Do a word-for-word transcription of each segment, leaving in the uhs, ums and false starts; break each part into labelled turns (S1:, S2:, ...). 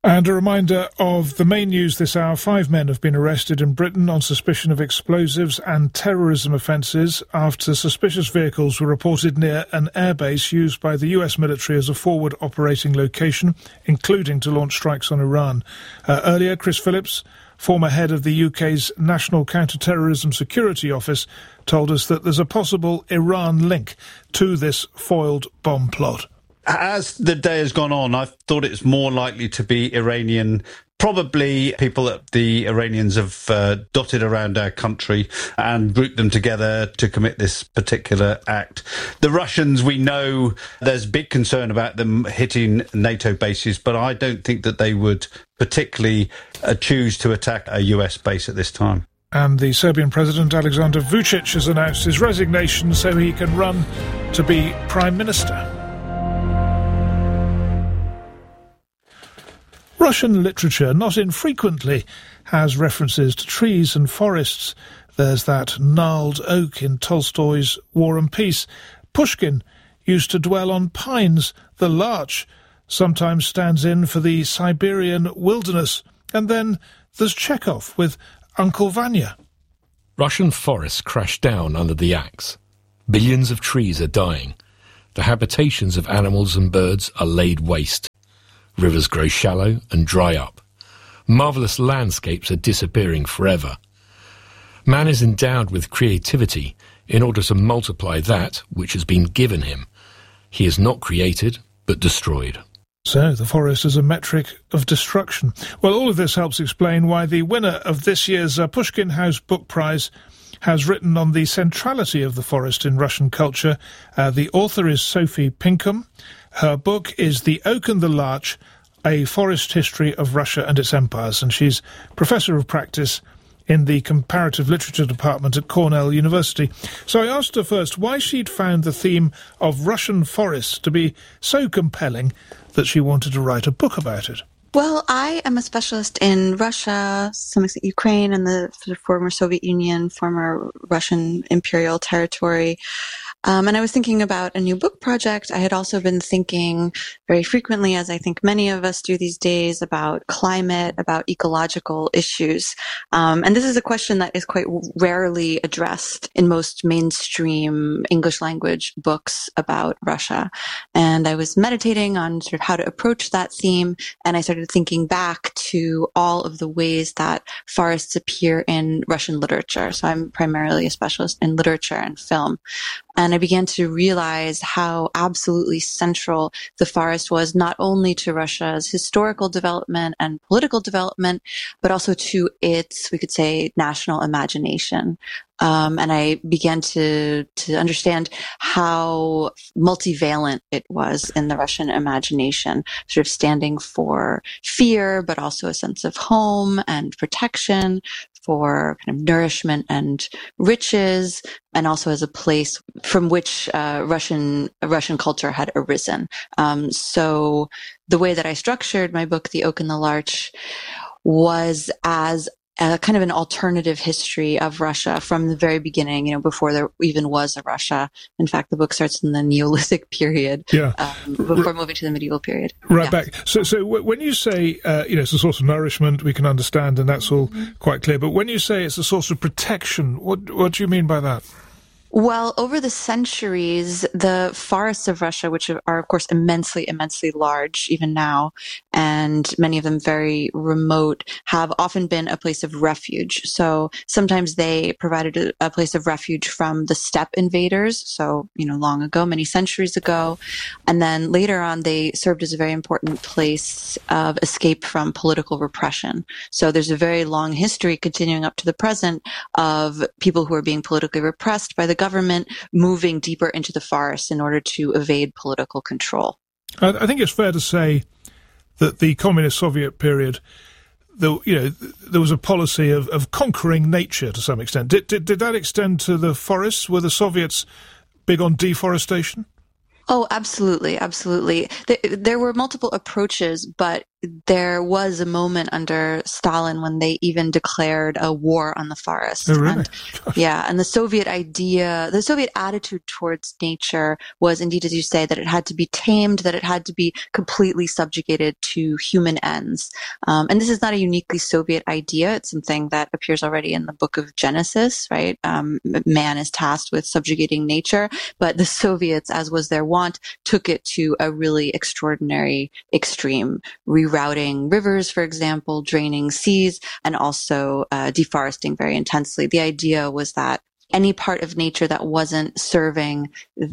S1: And a reminder of the main news this hour. Five men have been arrested in Britain on suspicion of explosives and terrorism offences after suspicious vehicles were reported near an airbase used by the U S military as a forward operating location, including to launch strikes on Iran. Uh, earlier, Chris Phillips, former head of the U K's National Counter-Terrorism Security Office, told us that there's a possible Iran link to this foiled bomb plot.
S2: As the day has gone on, I've thought it's more likely to be Iranian. Probably people that the Iranians have uh, dotted around our country and grouped them together to commit this particular act. The Russians, we know there's big concern about them hitting NATO bases, but I don't think that they would particularly uh, choose to attack a U S base at this time.
S1: And the Serbian President Aleksandar Vučić has announced his resignation so he can run to be Prime Minister. Russian literature, not infrequently, has references to trees and forests. There's that gnarled oak in Tolstoy's War and Peace. Pushkin used to dwell on pines. The larch sometimes stands in for the Siberian wilderness. And then there's Chekhov with Uncle Vanya.
S3: Russian forests crash down under the axe. Billions of trees are dying. The habitations of animals and birds are laid waste. Rivers grow shallow and dry up. Marvellous landscapes are disappearing forever. Man is endowed with creativity in order to multiply that which has been given him. He is not created, but destroyed.
S1: So, the forest is a metric of destruction. Well, all of this helps explain why the winner of this year's uh, Pushkin House Book Prize has written on the centrality of the forest in Russian culture. Uh, the author is Sophie Pinkham. Her book is The Oak and the Larch, A Forest History of Russia and Its Empires, and she's Professor of Practice in the Comparative Literature Department at Cornell University. So I asked her first why she'd found the theme of Russian forests to be so compelling that she wanted to write a book about it.
S4: Well, I am a specialist in Russia, some extent Ukraine, and the former Soviet Union, former Russian imperial territory. Um, and I was thinking about a new book project. I had also been thinking very frequently, as I think many of us do these days, about climate, about ecological issues. Um, and this is a question that is quite rarely addressed in most mainstream English language books about Russia. And I was meditating on sort of how to approach that theme. And I started thinking back to all of the ways that forests appear in Russian literature. So I'm primarily a specialist in literature and film. And I began to realize how absolutely central the forest was, not only to Russia's historical development and political development, but also to its, we could say, national imagination. Um, and I began to, to understand how multivalent it was in the Russian imagination, sort of standing for fear, but also a sense of home and protection, for kind of nourishment and riches, and also as a place from which uh, Russian Russian culture had arisen. Um, so the way that I structured my book, The Oak and the Larch, was as a kind of an alternative history of Russia from the very beginning, you know, before there even was a Russia. In fact, the book starts in the Neolithic period,
S1: yeah.
S4: um, before moving to the medieval period.
S1: Right
S4: yeah.
S1: back. So, so when you say, uh, you know, it's a source of nourishment, we can understand, and that's all mm-hmm. quite clear. But when you say it's a source of protection, what what do you mean by that?
S4: Well, over the centuries, the forests of Russia, which are, of course, immensely, immensely large, even now, and many of them very remote, have often been a place of refuge. So sometimes they provided a, a place of refuge from the steppe invaders. So, you know, long ago, many centuries ago. And then later on, they served as a very important place of escape from political repression. So there's a very long history continuing up to the present of people who are being politically repressed by the government moving deeper into the forest in order to evade political control.
S1: I think it's fair to say that the communist Soviet period, the, you know, there was a policy of, of conquering nature to some extent. Did, did, did that extend to the forests? Were the Soviets big on deforestation?
S4: Oh, absolutely, absolutely. There were multiple approaches, but there was a moment under Stalin when they even declared a war on the forest.
S1: Oh, really?
S4: And, yeah, and the Soviet idea, the Soviet attitude towards nature was indeed, as you say, that it had to be tamed, that it had to be completely subjugated to human ends. Um, and this is not a uniquely Soviet idea. It's something that appears already in the book of Genesis, right? Um, man is tasked with subjugating nature, but the Soviets, as was their wont, took it to a really extraordinary extreme, rerouting rivers, for example, draining seas, and also uh, deforesting very intensely. The idea was that any part of nature that wasn't serving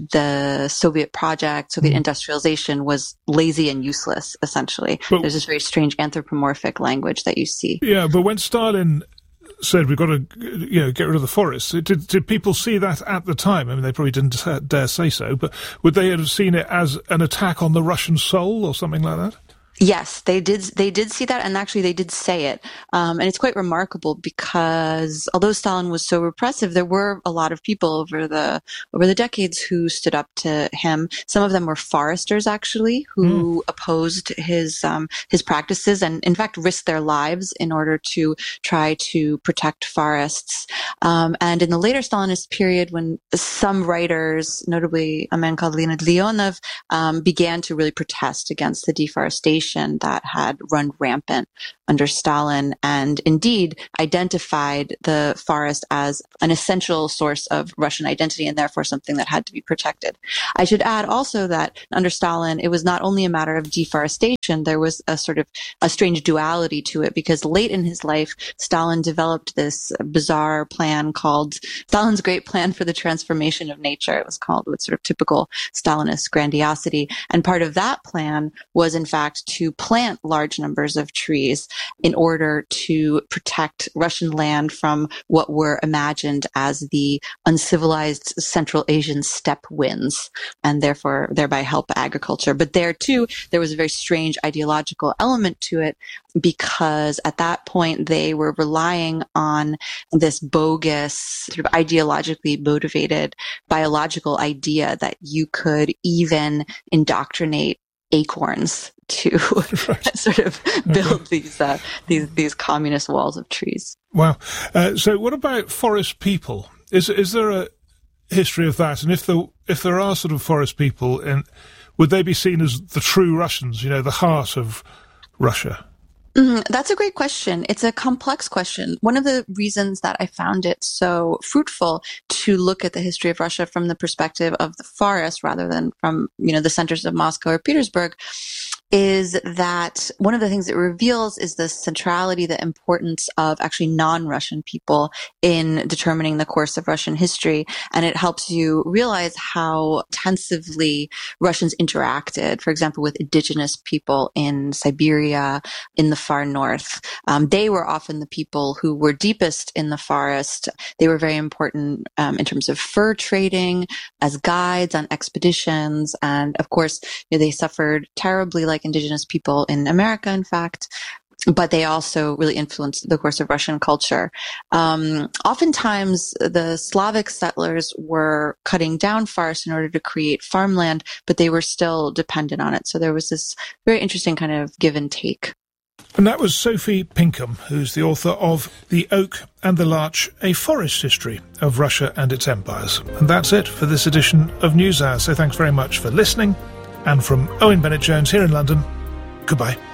S4: the Soviet project, Soviet mm. industrialization, was lazy and useless, essentially. But, there's this very strange anthropomorphic language that you see.
S1: Yeah, but when Stalin said we've got to, you know, get rid of the forests, did, did people see that at the time? I mean, they probably didn't dare say so, but would they have seen it as an attack on the Russian soul or something like that?
S4: Yes, they did. They did see that, and actually, they did say it. Um, and it's quite remarkable because although Stalin was so repressive, there were a lot of people over the over the decades who stood up to him. Some of them were foresters, actually, who mm. opposed his um, his practices, and in fact, risked their lives in order to try to protect forests. Um, and in the later Stalinist period, when some writers, notably a man called Leonid Leonov, um, began to really protest against the deforestation that had run rampant under Stalin, and indeed identified the forest as an essential source of Russian identity and therefore something that had to be protected. I should add also that under Stalin, it was not only a matter of deforestation, there was a sort of a strange duality to it, because late in his life, Stalin developed this bizarre plan called Stalin's Great Plan for the Transformation of Nature. It was called with sort of typical Stalinist grandiosity. And part of that plan was, in fact, to plant large numbers of trees in order to protect Russian land from what were imagined as the uncivilized Central Asian steppe winds, and therefore thereby help agriculture. But there too, there was a very strange ideological element to it, because at that point they were relying on this bogus, sort of ideologically motivated biological idea that you could even indoctrinate acorns to right. sort of build okay. these uh, these these communist walls of trees.
S1: Wow. Uh, so, what about forest people? Is is there a history of that? And if there if there are sort of forest people, and would they be seen as the true Russians? You know, the heart of Russia.
S4: Mm, that's a great question. It's a complex question. One of the reasons that I found it so fruitful to look at the history of Russia from the perspective of the forest rather than from, you know, the centers of Moscow or Petersburg is that one of the things it reveals is the centrality, the importance of actually non-Russian people in determining the course of Russian history. And it helps you realize how intensively Russians interacted, for example, with indigenous people in Siberia, in the far north. Um, they were often the people who were deepest in the forest. They were very important um, in terms of fur trading, as guides on expeditions. And of course, you know, they suffered terribly like indigenous people in America, in fact, but they also really influenced the course of Russian culture. Um, oftentimes, the Slavic settlers were cutting down forests in order to create farmland, but they were still dependent on it. So there was this very interesting kind of give and take.
S1: And that was Sophie Pinkham, who's the author of The Oak and the Larch, A Forest History of Russia and Its Empires. And that's it for this edition of NewsHour. So thanks very much for listening. And from Owen Bennett-Jones here in London, goodbye.